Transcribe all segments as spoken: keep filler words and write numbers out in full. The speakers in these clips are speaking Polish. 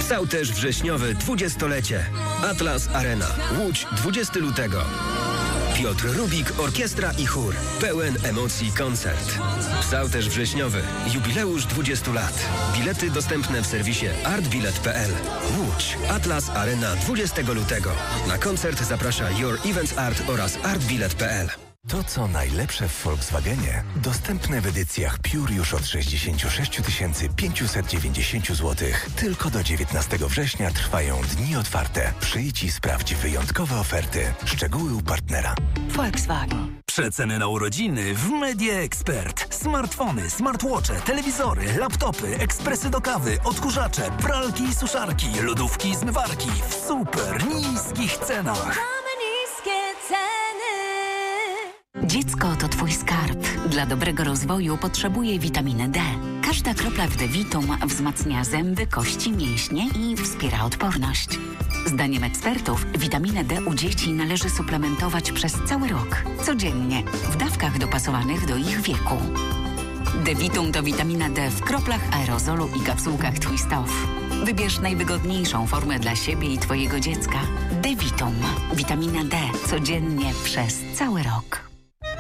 Stał też wrześniowy dwudziestolecie. Atlas Arena. Łódź, dwudziestego lutego. Piotr Rubik, orkiestra i chór. Pełen emocji koncert. Stał też wrześniowy. Jubileusz dwudziestu lat. Bilety dostępne w serwisie artbilet kropka p l. Łódź. Atlas Arena dwudziestego lutego. Na koncert zaprasza Your Events Art oraz artbilet kropka p l. To, co najlepsze w Volkswagenie, dostępne w edycjach Pure już od sześćdziesiąt sześć tysięcy pięćset dziewięćdziesiąt złotych. Tylko do dziewiętnastego września trwają dni otwarte. Przyjdź i sprawdź wyjątkowe oferty. Szczegóły u partnera. Volkswagen. Przeceny na urodziny w Media Expert. Smartfony, smartwatche, telewizory, laptopy, ekspresy do kawy, odkurzacze, pralki i suszarki, lodówki i zmywarki w super niskich cenach. Dziecko to twój skarb. Dla dobrego rozwoju potrzebuje witaminy D. Każda kropla w Devitum wzmacnia zęby, kości, mięśnie i wspiera odporność. Zdaniem ekspertów witaminę D u dzieci należy suplementować przez cały rok, codziennie, w dawkach dopasowanych do ich wieku. Devitum to witamina D w kroplach aerozolu i kapsułkach Twist Off. Wybierz najwygodniejszą formę dla siebie i twojego dziecka. Devitum. Witamina D codziennie przez cały rok.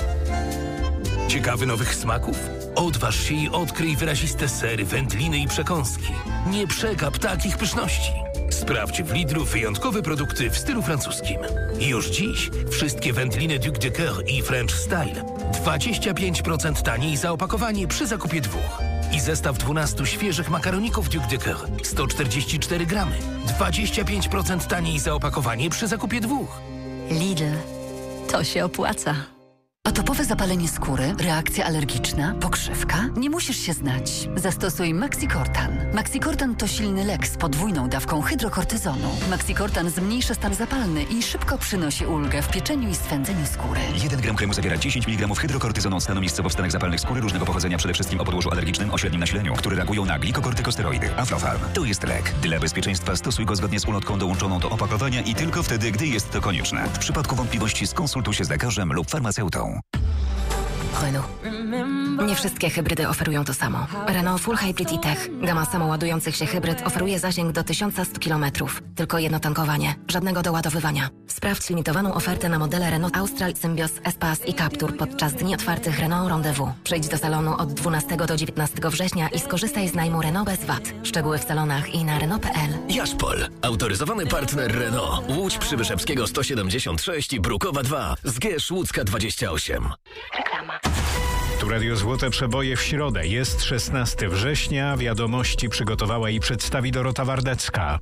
Ciekawy nowych smaków? Odważ się i odkryj wyraziste sery, wędliny i przekąski. Nie przegap takich pyszności. Sprawdź w Lidlu wyjątkowe produkty w stylu francuskim. Już dziś wszystkie wędliny Duc de Coeur i French Style dwadzieścia pięć procent taniej za opakowanie przy zakupie dwóch. I zestaw dwunastu świeżych makaroników Duc de Coeur sto czterdzieści cztery gramy. dwadzieścia pięć procent taniej za opakowanie przy zakupie dwóch. Lidl. To się opłaca. Atopowe zapalenie skóry, reakcja alergiczna, pokrzywka? Nie musisz się znać. Zastosuj Maxicortan. Maxicortan to silny lek z podwójną dawką hydrokortyzonu. Maxicortan zmniejsza stan zapalny i szybko przynosi ulgę w pieczeniu i swędzeniu skóry. jeden gram kremu zawiera dziesięć miligramów hydrokortyzonu stanu miejscowo w stanach zapalnych skóry różnego pochodzenia, przede wszystkim o podłożu alergicznym o średnim nasileniu, które reagują na glikokortykosteroidy. Aflofarm. To jest lek. Dla bezpieczeństwa stosuj go zgodnie z ulotką dołączoną do opakowania i tylko wtedy, gdy jest to konieczne. W przypadku wątpliwości skonsultuj się z lekarzem lub farmaceutą. Renault. Nie wszystkie hybrydy oferują to samo. Renault Full Hybrid e-Tech, gama samoładujących się hybryd, oferuje zasięg do tysiąc sto kilometrów. Tylko jedno tankowanie, żadnego doładowywania. Sprawdź limitowaną ofertę na modele Renault Austral, Symbios, Espace i Captur podczas dni otwartych Renault Rendezvous. Przyjdź do salonu od dwunastego do dziewiętnastego września i skorzystaj z najmu Renault bez V A T. Szczegóły w salonach i na Renault kropka p l. Jaszpol, autoryzowany partner Renault. Łódź Przybyszewskiego sto siedemdziesiąt sześć i Brukowa dwa. Zgierz Łódzka dwadzieścia osiem. Reklama. Tu Radio Złote Przeboje w środę. Jest szesnastego września. Wiadomości przygotowała i przedstawi Dorota Wardecka.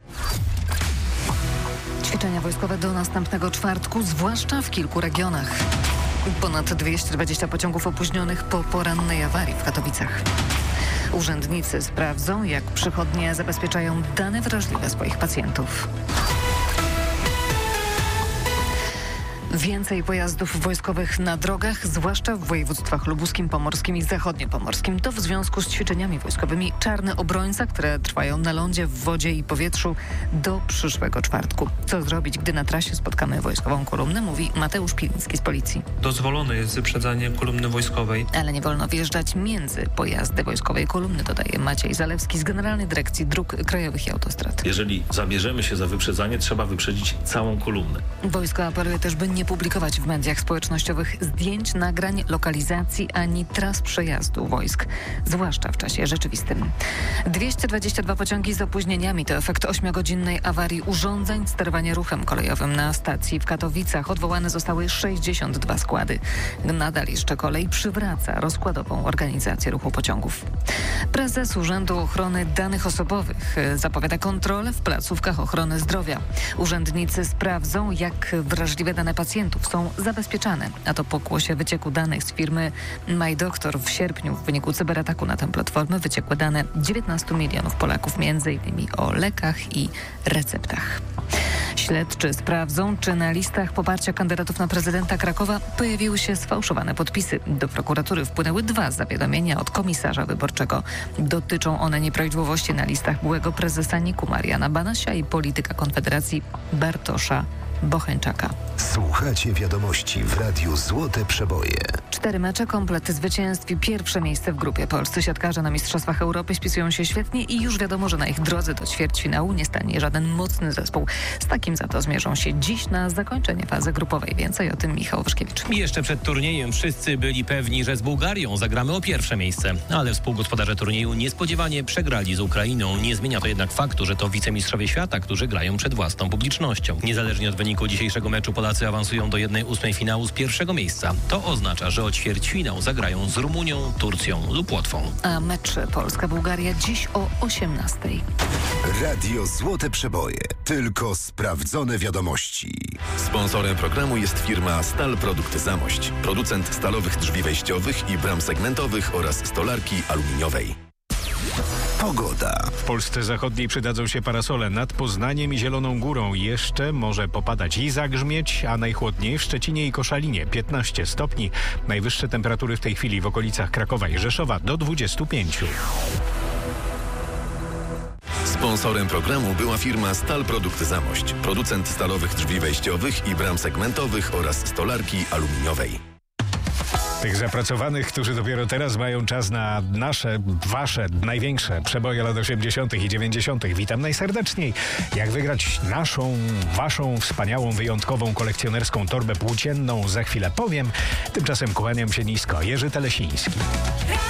Ćwiczenia wojskowe do następnego czwartku, zwłaszcza w kilku regionach. Ponad dwieście dwadzieścia pociągów opóźnionych po porannej awarii w Katowicach. Urzędnicy sprawdzą, jak przychodnie zabezpieczają dane wrażliwe swoich pacjentów. Więcej pojazdów wojskowych na drogach, zwłaszcza w województwach lubuskim, pomorskim i zachodniopomorskim. To w związku z ćwiczeniami wojskowymi Czarny Obrońca, które trwają na lądzie, w wodzie i powietrzu do przyszłego czwartku. Co zrobić, gdy na trasie spotkamy wojskową kolumnę, mówi Mateusz Piliński z Policji. Dozwolone jest wyprzedzanie kolumny wojskowej. Ale nie wolno wjeżdżać między pojazdy wojskowej kolumny, dodaje Maciej Zalewski z Generalnej Dyrekcji Dróg Krajowych i Autostrad. Jeżeli zabierzemy się za wyprzedzanie, trzeba wyprzedzić całą kolumnę. Wojsko apeluje też, by nie publikować w mediach społecznościowych zdjęć, nagrań, lokalizacji ani tras przejazdu wojsk, zwłaszcza w czasie rzeczywistym. dwieście dwadzieścia dwa pociągi z opóźnieniami to efekt ośmiogodzinnej awarii urządzeń sterowania ruchem kolejowym na stacji w Katowicach. Odwołane zostały sześćdziesiąt dwa składy. Nadal jeszcze kolej przywraca rozkładową organizację ruchu pociągów. Prezes Urzędu Ochrony Danych Osobowych zapowiada kontrolę w placówkach ochrony zdrowia. Urzędnicy sprawdzą, jak wrażliwe dane pacjentów są zabezpieczane, a to pokłosie wycieku danych z firmy MyDoctor. W sierpniu w wyniku cyberataku na tę platformę wyciekły dane dziewiętnastu milionów Polaków, między innymi o lekach i receptach. Śledczy sprawdzą, czy na listach poparcia kandydatów na prezydenta Krakowa pojawiły się sfałszowane podpisy. Do prokuratury wpłynęły dwa zawiadomienia od komisarza wyborczego. Dotyczą one nieprawidłowości na listach byłego prezesa N I K-u Mariana Banasia i polityka Konfederacji Bartosza Bocheńczaka. Słuchacie wiadomości w Radiu Złote Przeboje. Cztery mecze, komplet zwycięstw i pierwsze miejsce w grupie. Polscy siatkarze na Mistrzostwach Europy spisują się świetnie i już wiadomo, że na ich drodze do ćwierćfinału nie stanie żaden mocny zespół. Z takim za to zmierzą się dziś na zakończenie fazy grupowej. Więcej o tym Michał Wyszkiewicz. I jeszcze przed turniejem wszyscy byli pewni, że z Bułgarią zagramy o pierwsze miejsce. Ale współgospodarze turnieju niespodziewanie przegrali z Ukrainą. Nie zmienia to jednak faktu, że to wicemistrzowie świata, którzy grają przed własną publicznością. Niezależnie od wyniku dzisiejszego meczu Polacy awansują do jednej ósmej finału z pierwszego miejsca. To oznacza, że o ćwierćfinał zagrają z Rumunią, Turcją lub Łotwą. A mecz Polska-Bułgaria dziś o osiemnastej. Radio Złote Przeboje. Tylko sprawdzone wiadomości. Sponsorem programu jest firma Stal Produkty Zamość. Producent stalowych drzwi wejściowych i bram segmentowych oraz stolarki aluminiowej. Pogoda. W Polsce zachodniej przydadzą się parasole nad Poznaniem i Zieloną Górą. Jeszcze może popadać i zagrzmieć, a najchłodniej w Szczecinie i Koszalinie piętnaście stopni. Najwyższe temperatury w tej chwili w okolicach Krakowa i Rzeszowa do dwudziestu pięciu. Sponsorem programu była firma Stal Produkty Zamość. Producent stalowych drzwi wejściowych i bram segmentowych oraz stolarki aluminiowej. Tych zapracowanych, którzy dopiero teraz mają czas na nasze, wasze, największe przeboje lat osiemdziesiątych i dziewięćdziesiątych. Witam najserdeczniej. Jak wygrać naszą, waszą wspaniałą, wyjątkową kolekcjonerską torbę płócienną, za chwilę powiem. Tymczasem kłaniam się nisko. Jerzy Telesiński.